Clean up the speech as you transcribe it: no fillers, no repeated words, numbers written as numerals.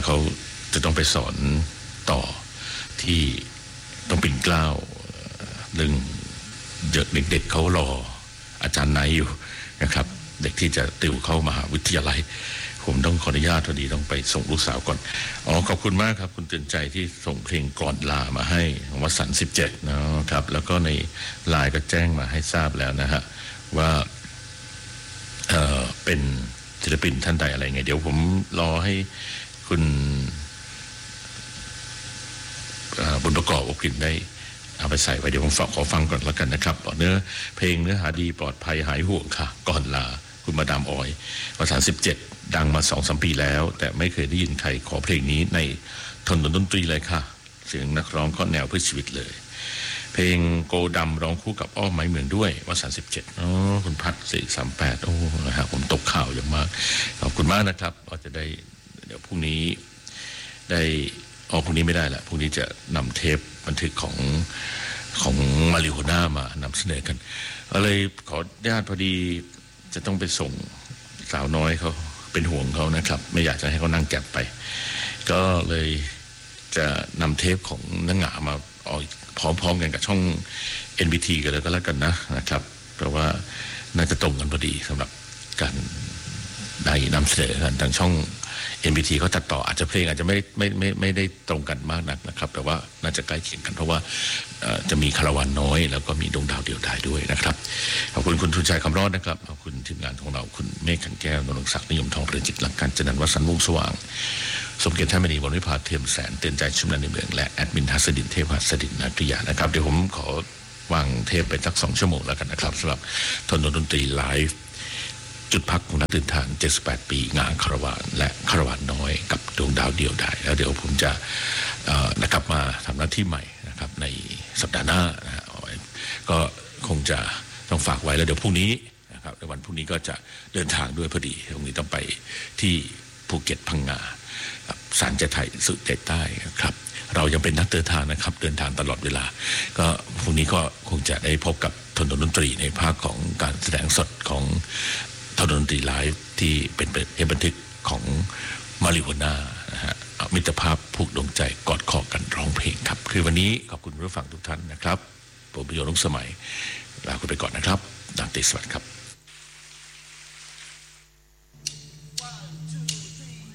เขาจะต้องไปสอนต่อที่ต้องปิ่นเกล้าเรื่องเด็กๆเขารออาจารย์ไหนอยู่นะครับเด็กที่จะติวเข้ามหาวิทยาลัยผมต้องขออนุญาตพอดีต้องไปส่งลูกสาวก่อนขอบคุณมากครับคุณเตือนใจที่ส่งเพลงก่อนลามาให้วสันต์17นะครับแล้วก็ในไลน์ก็แจ้งมาให้ทราบแล้วนะฮะว่าเป็นศิลปินท่านใดอะไรไงเดี๋ยวผมรอให้คุณบุญประกอบอบกลิ่นได้เอาไปใส่ไว้เดี๋ยวผมขอฟังก่อนแล้วกันนะครับเนื้อหาดีปลอดภัยหายห่วงค่ะก่อนลาคุณมาดามออยวสันต์17ดังมา 2-3 ปีแล้วแต่ไม่เคยได้ยินใครขอเพลงนี้ในถนนดนตรีเลยค่ะเสียงนักร้องก็แนวเพื่อชีวิตเลยเพลงโกดำร้องคู่กับอ้อมไม้เมืองด้วยวสันต์17คุณพัด438นะฮะผมตกข่าวอย่างมากขอบคุณมากนะครับเราจะได้เดี๋ยวพรุ่งนี้ได้พรุ่งนี้ไม่ได้ละพรุ่งนี้จะนำเทปบันทึกของมาริโฮน่ามานำเสนอกันก็เลยขอญาติพอดีจะต้องไปส่งสาวน้อยเขาเป็นห่วงเขานะครับไม่อยากจะให้เขานั่งแก็บไปก็เลยจะนำเทปของนังหงามาออกพร้อมๆกันกับช่อง NBT กันเลยก็แล้วกันนะครับเพราะว่าน่าจะตรงกันพอดีสำหรับการได้นำเสนอกันทางช่อง NBT เขาตัดต่ออาจจะเพลงอาจจะไม่ได้ตรงกันมากนักนะครับแต่ว่าน่าจะใกล้เคียงกันเพราะว่าจะมีคาราวานน้อยแล้วก็มีดวงดาวเดียวดายด้วยนะครับขอบคุณคุณทุนชัยคำรอดนะครับขอบคุณทีมงานของเราคุณเมฆขันแก้วนรงศักดิ์นิยมทองเรือนจิตหลักการจันทร์วสันต์วงศ์สว่างสมเกียรติท่านมณีวรวิภาเทียมแสนเตือนใจชุมนันในเมืองและแอดมินฮัสดินเทพหัสดินนักริยานะครับเดี๋ยวผมขอวางเทปไปสัก2 ชั่วโมงแล้วกันนะครับสำหรับถนนดนตรีไลฟ์จุดพักของนักเดินทาง78ปีงานคาราวานและคาราวานน้อยกับดวงดาวเดียวดายแล้วเดี๋ยวผมจะกลับมาทำหน้าที่ใหม่นะครับในสัปดาห์หน้านะฮะก็คงจะต้องฝากไว้แล้วเดี๋ยวพรุ่งนี้นะครับในวันพรุ่งนี้ก็จะเดินทางด้วยพอดีตรงนี้ต้องไปที่ภูเก็ตพังงาสารใจไทยสุดใจใต้ครับเรายังเป็นนักเดินทางนะครับเดินทางตลอดเวลาก็พรุ่งนี้ก็คงจะได้พบกับถนนดนตรีในภาคของการแสดงสดของถนนดนตรีไลฟ์ที่เป็นบันทึกของมาริโฮน่านะฮะมิตรภาพผูกดวงใจกอดคอกันร้องเพลงครับคือวันนี้ขอบคุณผู้ฟังทุกท่านนะครับผมประโยชน์ลุงสมัยลาคุณไปก่อนนะครับดาบติสวัสดิ์ครับ